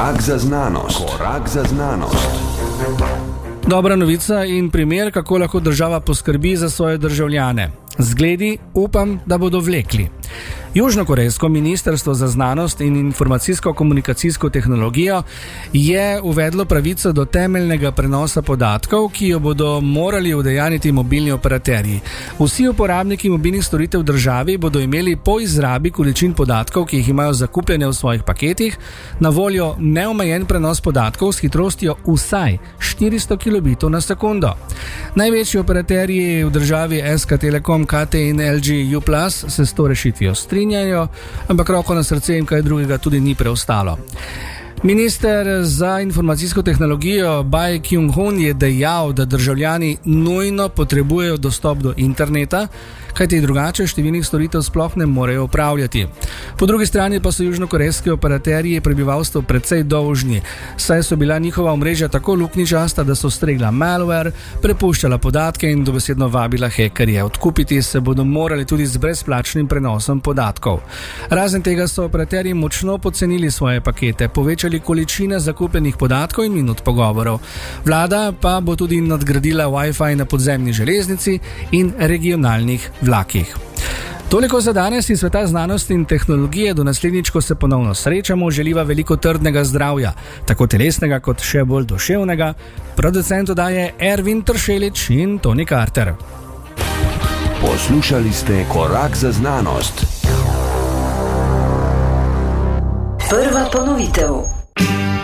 Korak za znanost. Korak za znanost. Dobra novica in primer, kako lahko država poskrbi za svoje državljane. Zgledi, upam, da bodo vlekli. Južnokorejsko ministrstvo za znanost in informacijsko-komunikacijsko tehnologijo je uvedlo pravico do temeljnega prenosa podatkov, ki jo bodo morali udejaniti mobilni operaterji. Vsi uporabniki mobilnih storitev v državi bodo imeli po izrabi količin podatkov, ki jih imajo zakupljene v svojih paketih, na voljo neomejen prenos podatkov s hitrostjo vsaj 400 kilobitov na sekundo. Največji operaterji v državi SK Telekom, KT in LG U+, se s to rešitvijo strinjajo, ampak roko na srce jim kaj drugega tudi ni preostalo. Minister za informacijsko tehnologijo Bae Kyung-hun je dejal, da državljani nujno potrebujejo dostop do interneta, kajti drugače številnih storitev sploh ne morejo upravljati. Po drugi strani pa so južnokorejski operaterji prebivalstvo precej dolžni, saj so bila njihova omrežja tako luknjičasta, da so stregla malware, prepuščala podatke in dobesedno vabila hekerje. Odkupiti se bodo morali tudi z brezplačnim prenosom podatkov. Razen tega so operaterji močno pocenili svoje pakete, povečali količine zakupljenih podatkov in minut pogovorov. Vlada pa bo tudi nadgradila Wi-Fi na podzemni železnici in regionalnih vlakih. Toliko za danes iz sveta znanosti in tehnologije. Do naslednjič, ko se ponovno srečamo, želiva veliko trdnega zdravja, tako telesnega kot še bolj duševnega. Producent oddaje Ervin Tršelič in Toni Carter. Poslušali ste Korak za znanost. Prva ponovitev.